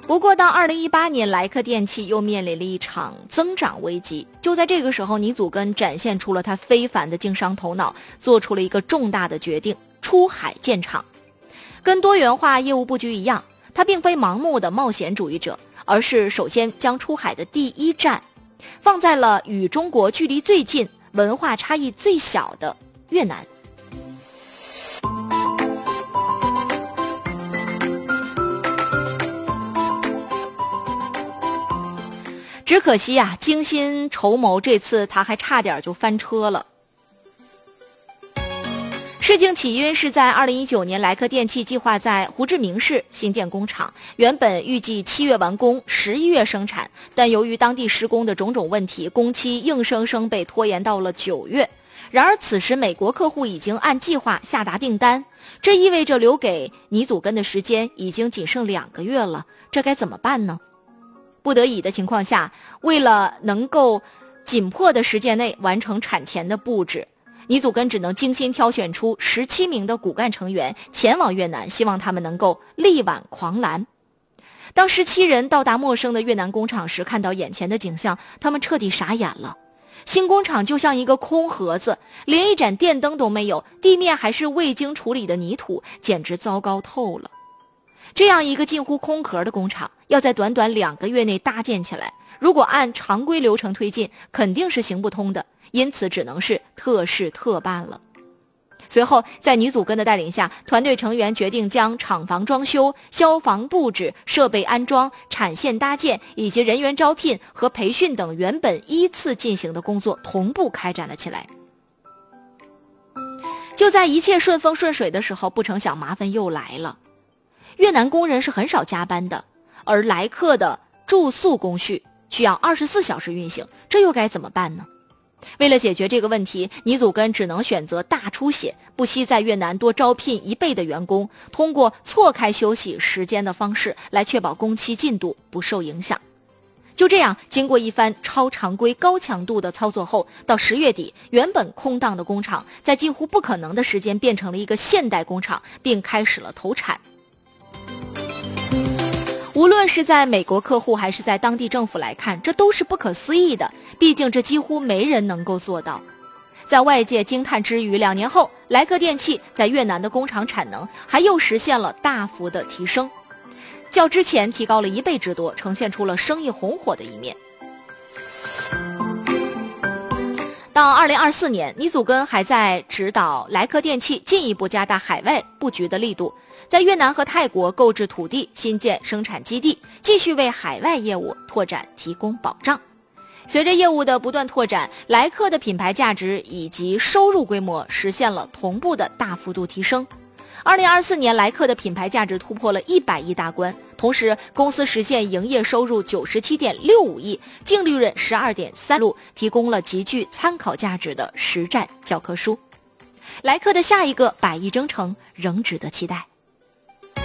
不过到2018年，莱克电器又面临了一场增长危机。就在这个时候，倪祖根展现出了他非凡的经商头脑，做出了一个重大的决定：出海建厂。跟多元化业务布局一样，他并非盲目的冒险主义者，而是首先将出海的第一站放在了与中国距离最近、文化差异最小的越南。只可惜呀，精心筹谋，这次他还差点就翻车了。事情起因是在2019年，莱克电器计划在胡志明市新建工厂，原本预计7月完工，11月生产，但由于当地施工的种种问题，工期硬生生被拖延到了9月。然而此时美国客户已经按计划下达订单，这意味着留给倪祖根的时间已经仅剩2个月了，这该怎么办呢？不得已的情况下，为了能够紧迫的时间内完成产前的布置，倪祖根只能精心挑选出17名的骨干成员前往越南，希望他们能够力挽狂澜。当17人到达陌生的越南工厂时，看到眼前的景象，他们彻底傻眼了。新工厂就像一个空盒子，连一盏电灯都没有，地面还是未经处理的泥土，简直糟糕透了。这样一个近乎空壳的工厂，要在短短2个月内搭建起来，如果按常规流程推进，肯定是行不通的，因此只能是特事特办了。随后在倪祖根的带领下，团队成员决定将厂房装修、消防布置、设备安装、产线搭建以及人员招聘和培训等原本依次进行的工作同步开展了起来。就在一切顺风顺水的时候，不成想麻烦又来了。越南工人是很少加班的，而莱克的住宿工序需要24小时运行，这又该怎么办呢？为了解决这个问题，倪祖根只能选择大出血，不惜在越南多招聘1倍的员工，通过错开休息时间的方式来确保工期进度不受影响。就这样，经过一番超常规高强度的操作后，到10月底，原本空荡的工厂在几乎不可能的时间变成了一个现代工厂，并开始了投产。无论是在美国客户还是在当地政府来看，这都是不可思议的，毕竟这几乎没人能够做到。在外界惊叹之余，2年后，莱克电器在越南的工厂产能还又实现了大幅的提升，较之前提高了1倍之多，呈现出了生意红火的一面。到2024年，倪祖根还在指导莱克电器进一步加大海外布局的力度，在越南和泰国购置土地，新建生产基地，继续为海外业务拓展提供保障。随着业务的不断拓展，莱克的品牌价值以及收入规模实现了同步的大幅度提升。2024年，莱克的品牌价值突破了100亿大关，同时公司实现营业收入97.65亿，净利润12.3亿，提供了极具参考价值的实战教科书。莱克的下一个100亿征程仍值得期待。